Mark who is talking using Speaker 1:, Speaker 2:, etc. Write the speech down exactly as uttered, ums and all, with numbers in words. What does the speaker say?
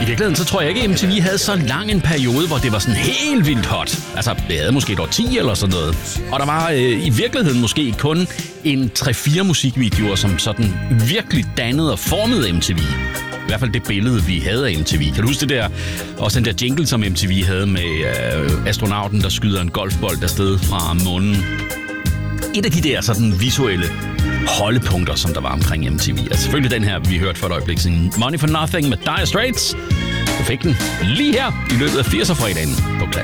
Speaker 1: I virkeligheden, så tror jeg ikke, at M T V havde så lang en periode, hvor det var sådan helt vildt hot. Altså, det havde måske et år ti eller sådan noget. Og der var øh, i virkeligheden måske kun en tre fire musikvideoer, som sådan virkelig dannede og formede M T V. I hvert fald det billede, vi havde af M T V. Kan du huske det der? Også den der jingle, som M T V havde med øh, astronauten, der skyder en golfbold afsted fra månen. Et af de der sådan visuelle holdepunkter, som der var omkring M T V. Altså selvfølgelig den her, vi hørte for et øjeblik siden. Money for Nothing med Dire Straits. Du fik den lige her i løbet af firser-fredagen på Klasse.